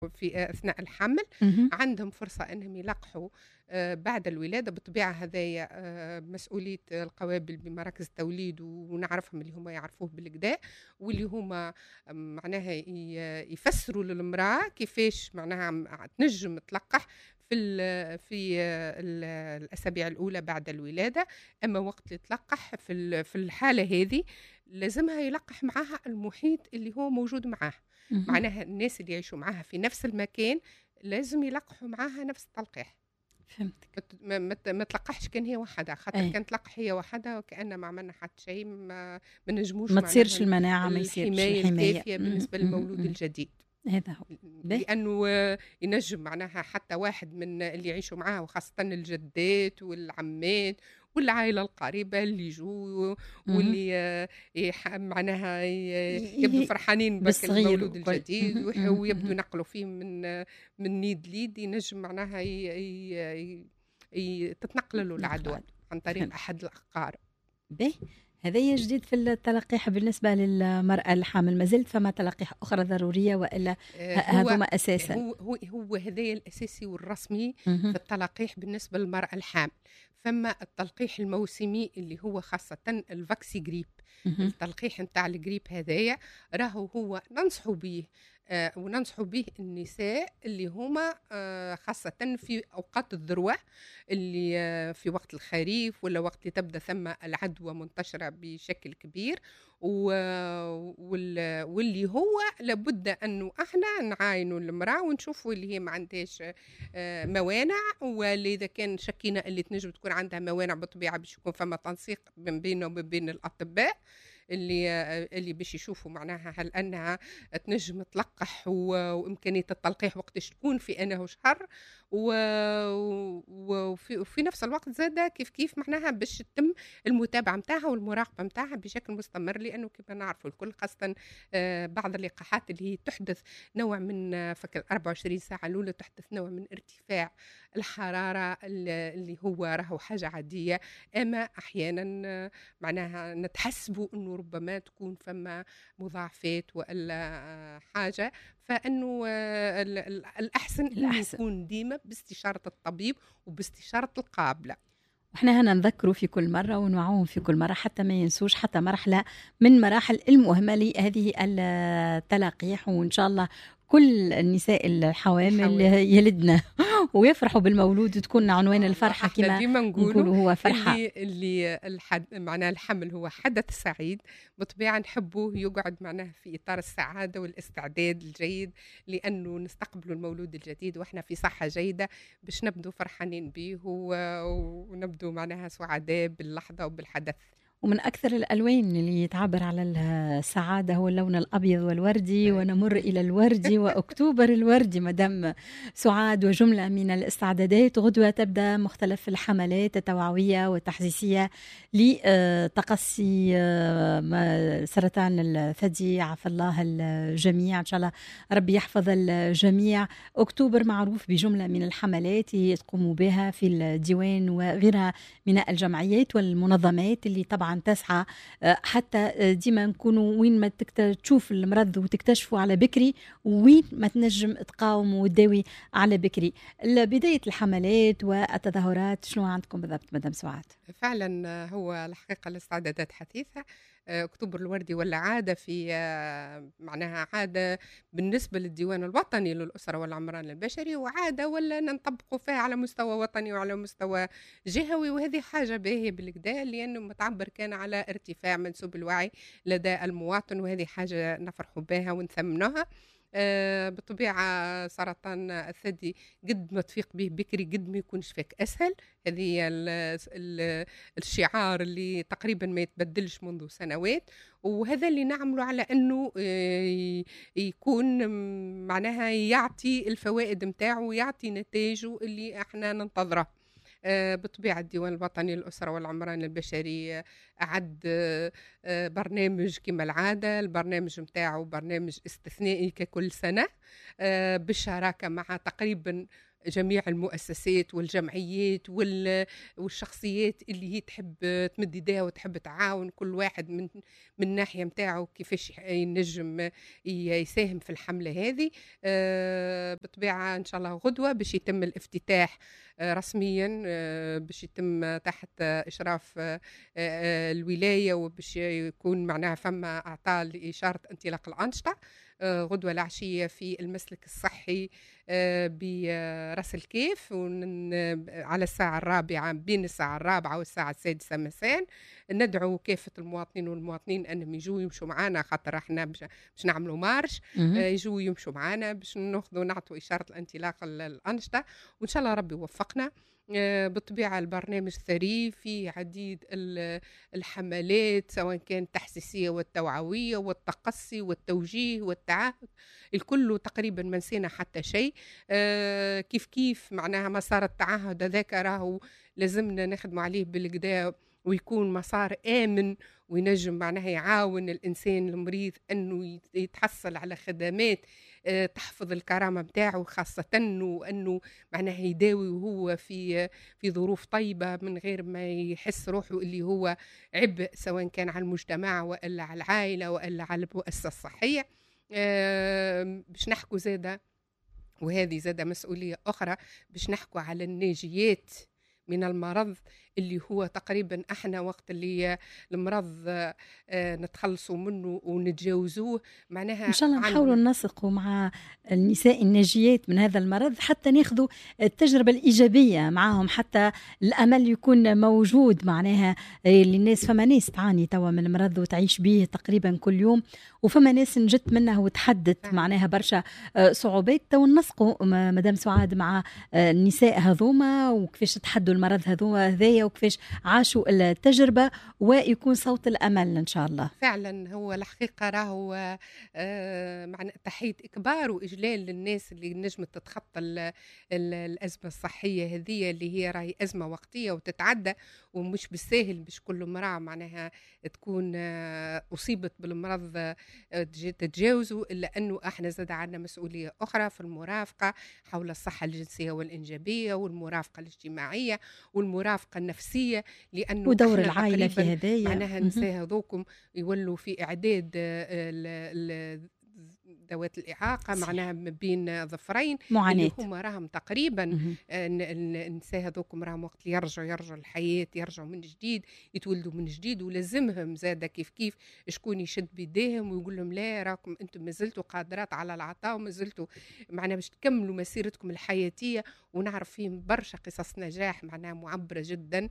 في أثناء الحمل اهم. عندهم فرصة أنهم يلقحوا بعد الولادة. بالطبيعة هذايا مسؤولية القوابل بمراكز التوليد، ونعرفهم اللي هما يعرفوه بالكدا، واللي هما معناها يفسروا للمرأة كيفاش معناها تنجم تلقح في الأسابيع الأولى بعد الولادة. أما وقت اللي تلقح في الحالة هذه لازمها يلقح معها المحيط اللي هو موجود معاه. اهم. معناها الناس اللي يعيشوا معاها في نفس المكان لازم يلقحوا معاها نفس التلقيح. فهمتك. ما تلقحش كان هي وحدها، خاطر أي. كان تلقح هي وحدها وكأننا ما عملنا حتى شيء، ما نجموش ما معناها تصيرش المناعة، ما يصيرش الحماية الحماية. الكافية بالنسبة للمولود الجديد. هذا هو. باهي. لأنه ينجم معناها حتى واحد من اللي يعيشوا معاها، وخاصة الجدات والعمات والعائلة القريبة اللي يجوا اهم. واللي معناها يبدو ي فرحانين بك بالصغير المولود وكل. الجديد، ويبدو اهم. ينقلوا فيه من نيد ليد. ينجم معناها تتنقل له العدوى نقرأ. عن طريق فهمت. أحد الأقارب. باهي. هذايا جديد في التلقيح بالنسبة للمرأة الحامل، ما زلت فما تلقيح أخرى ضرورية وإلا هو هذوما أساسا؟ هو هذايا الأساسي والرسمي اهم. في التلقيح بالنسبة للمرأة الحامل. فما التلقيح الموسمي اللي هو خاصة الفاكسي جريب. اهم. التلقيح نتاع الجريب هذايا راهو هو ننصحوا به، وننصحوا به النساء اللي هما خاصة في أوقات الذروة، اللي في وقت الخريف ولا وقت اللي تبدأ ثم العدوى منتشرة بشكل كبير. واللي هو لابد أنه احنا نعاينوا المرأة ونشوفوا اللي هي ما عندهاش موانع، واللي إذا كان شكينا اللي تنجم تكون عندها موانع بالطبيعة باش يكون فما تنسيق من بينه وبين بين الأطباء اللي باش يشوفوا معناها هل انها تنجم تلقح، وامكانيه التلقيح وقتاش تكون في انه شهر، وفي نفس الوقت زاده كيف معناها باش تتم المتابعه نتاعها والمراقبه نتاعها بشكل مستمر. لانه كما نعرفوا الكل خاصه بعض اللقاحات اللي هي تحدث نوع من فك 24 ساعه الاولى تحدث نوع من ارتفاع الحراره اللي هو راهو حاجه عاديه. اما احيانا معناها نتحسبوا انه ربما تكون فما مضاعفات والا حاجه، فانه الاحسن انه يكون ديما باستشاره الطبيب وباستشاره القابله. احنا هنا نذكروا في كل مرة ونوعوهم في كل مرة حتى ما ينسوش حتى مرحلة من مراحل المهمة لهذه التلقيح. وإن شاء الله كل النساء الحوامل يلدنا ويفرحوا بالمولود وتكون عنوان الفرحة كما نقولوا هو فرحة. اللي معناها الحمل هو حدث سعيد، بطبيعة نحبوه يقعد معناه في إطار السعادة والاستعداد الجيد، لأنه نستقبلوا المولود الجديد وإحنا في صحة جيدة باش نبدو فرحانين به ونبدو معناها سعداء باللحظة وبالحدث. ومن أكثر الألوان اللي تعبر على السعادة هو اللون الأبيض والوردي، ونمر إلى الوردي وأكتوبر الوردي. مدام سعاد، وجملة من الاستعدادات غدوة تبدأ مختلف الحملات التوعوية والتحسيسية لتقصي سرطان الثدي. عفى الله الجميع إن شاء الله، ربي يحفظ الجميع. أكتوبر معروف بجملة من الحملات يقوموا بها في الديوان وغيرها من الجمعيات والمنظمات اللي طبعا تسعى حتى ديما نكونوا وين ما تشوف المرض وتكتشفوا على بكري، وين ما تنجم تقاوم وتداوي على بكري. بداية الحملات والتظاهرات شنو عندكم بالضبط مدام سعاد؟ فعلا هو الحقيقة الاستعدادات حثيثة. أكتوبر الوردي ولا عادة في معناها عادة بالنسبة للديوان الوطني للأسرة والعمران البشري، وعادة ولا نطبقوا فيها على مستوى وطني وعلى مستوى جهوي. وهذه حاجة باهية بالكدا، لأنه متعبر كان على ارتفاع منسوب الوعي لدى المواطن، وهذه حاجة نفرحوا بها ونثمنوها. بالطبيعة سرطان الثدي قد ما تفيق به بكري قد ما يكون شفاك أسهل. هذه الشعار اللي تقريبا ما يتبدلش منذ سنوات، وهذا اللي نعمله على أنه يكون معناها يعطي الفوائد متاعه ويعطي نتائجه اللي احنا ننتظره. بالطبيعة الديوان الوطني للأسرة والعمران البشري أعد برنامج كما العادة. البرنامج متاعه برنامج استثنائي ككل سنة، بالشراكة مع تقريبا جميع المؤسسات والجمعيات والشخصيات اللي هي تحب تمد يديها وتحب تعاون كل واحد من ناحية متاعه كيفاش ينجم يساهم في الحملة هذه. بطبيعة إن شاء الله غدوة باش يتم الافتتاح رسميا، باش يتم تحت إشراف الولاية، وباش يكون معناها فما أعطاء لإشارة انطلاق الأنشطة غدوة العشية في المسلك الصحي براس الكيف، على الساعة 4 بين الساعة 4 والساعة 6 مساء. ندعو كافة المواطنين والمواطنين أنهم يجوا يمشوا معنا، خاطر احنا باش نعملوا مارش، يجوا يمشوا معنا باش نعطوا إشارة الانطلاق الأنشطة، وإن شاء الله ربي يوفقنا. بالطبيعة البرنامج ثري في عديد الحملات، سواء كانت التحسيسية والتوعوية والتقصي والتوجيه والتعهد، الكل تقريبا ما نسينا حتى شيء. كيف معناها مسار التعهد هذاك راهو لازمنا نخدم عليه بالكدا، ويكون مسار آمن وينجم معناها يعاون الإنسان المريض أنه يتحصل على خدمات تحفظ الكرامة متاعه، خاصة وأنه معناها يداوي وهو في ظروف طيبة من غير ما يحس روحه اللي هو عبء، سواء كان على المجتمع وإلا على العائلة وإلا على المؤسسة الصحية. باش نحكوا زادة، وهذه زادة مسؤولية أخرى، باش نحكوا على الناجيات من المرض، اللي هو تقريبا احنا وقت اللي المرض نتخلصوا منه ونتجاوزوه، معناها ان شاء الله نحاولوا ننسقوا مع النساء الناجيات من هذا المرض حتى ناخذوا التجربه الايجابيه معهم، حتى الامل يكون موجود معناها للناس. فما ناس تعاني توا من المرض وتعيش به تقريبا كل يوم، وفما ناس نجت منها وتحدت معناها برشا صعوبات. تو ننسقوا مدام سعاد مع النساء هذوما وكيفاش تحدوا المرض هذايا وكيفاش عاشوا التجربة، ويكون صوت الأمل إن شاء الله. فعلا هو الحقيقة راهو معنى تحية إكبار وإجلال للناس اللي نجمت تتخطى الأزمة الصحية هذه، اللي هي راهي أزمة وقتية وتتعدى، ومش بالساهل باش كل امرأة معناها تكون أصيبت بالمرض تتجاوزه، إلا أنه احنا زاد عندنا مسؤولية أخرى في المرافقة حول الصحة الجنسية والإنجابية، والمرافقة الاجتماعية والمرافقة النفسية، لأنه ودور العائلة في هذايا معناها النساء هذوكم يولوا في إعداد ذوات الإعاقة معناها بين ظفرين معاناة، اللي هم راهم تقريبا النساء هذوكم راهم وقت يرجعوا الحياة، يرجعوا من جديد، يتولدوا من جديد، ولازمهم زادة كيف شكون يشد بيديهم ويقول لهم لا راكم أنتم مازلتوا قادرات على العطاء ومازلتوا معناها باش تكملوا مسيرتكم الحياتية. ونعرف فيهم برشا قصص نجاح معناها معبرة جدا،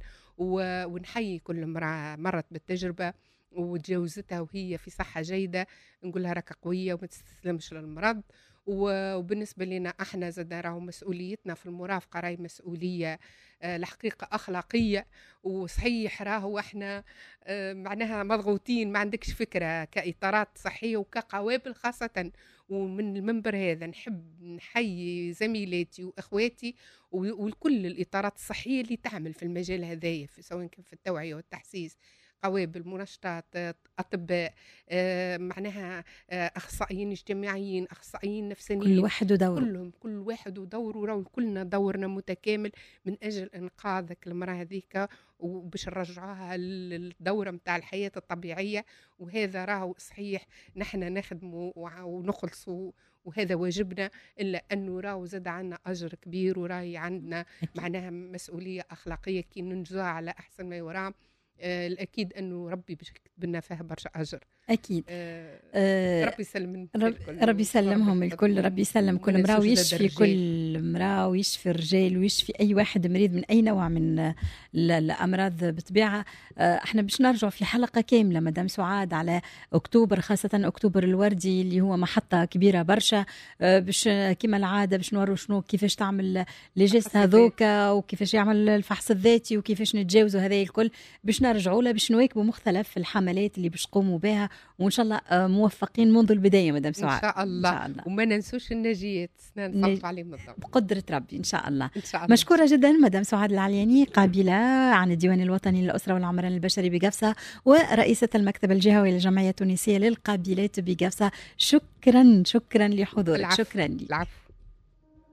ونحيي كل امرأة مرت بالتجربة وتجاوزتها وهي في صحة جيدة، نقولها راك قوية وما تستسلمش للمرض. وبالنسبة لنا احنا زاد راهو مسؤوليتنا في المرافقة راهي مسؤولية الحقيقة أخلاقية، وصحيح راهو احنا معناها مضغوطين، ما عندكش فكرة كإطارات صحية وكقوابل خاصة. ومن المنبر هذا نحب نحيي زميلاتي وإخواتي وكل الإطارات الصحية اللي تعمل في المجال هذايا، سواء كان في التوعية والتحسيس، قوابل، منشطات، أطباء، معناها أخصائيين اجتماعيين، أخصائيين نفسانيين، كل واحد ودوره، كل واحد ودوره، كلنا دورنا متكامل من أجل إنقاذ المرأة هذيك وباش نرجعوها للدورة متاع الحياة الطبيعية. وهذا راهو صحيح نحن نخدمه ونخلصه، وهذا واجبنا، إلا أنه راهو زاد عنا أجر كبير، وراهي عندنا معناها مسؤولية أخلاقية كي ننجزها على أحسن ما يرام. الأكيد أنه ربي باش يكتب لنا فيها برشا أجر أكيد. ربي يسلم ربي يسلمهم الكل، ربي يسلم كل امرأة ويشفي كل امرأة ويشفي الرجال ويشفي أي واحد مريض من أي نوع من الأمراض. بطبيعة احنا باش نرجع في حلقة كاملة مدام سعاد على أكتوبر، خاصة أكتوبر الوردي اللي هو محطة كبيرة برشا، باش كما العادة باش نورو شنو كيفاش تعمل لجست هذوكا وكيفاش يعمل الفحص الذاتي وكيفاش نتجاوزوا هذا الكل، باش نرجعوا له باش نواكبوا مختلف الحملات اللي باش قوموا بها، وإن شاء الله موفقين منذ البداية مدام سعاد إن شاء الله. وما ننسوش الناجيات نسلطوا عليهم الضوء. بقدرة ربي إن شاء الله. إن شاء الله. مشكورة جدا مدام سعاد العلياني، قابلة عن الديوان الوطني للأسرة والعمران البشري بقفصة ورئيسة المكتب الجهوي للجمعية التونسية للقابلات بقفصة. شكرا لحضورك. العفو. شكرا لي. العفو.